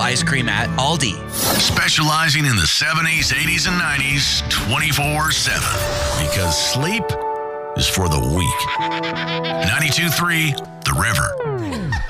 ice cream at Aldi. Specializing in the 70s, 80s, and 90s 24/7. Because sleep is for the weak. 92.3 The River.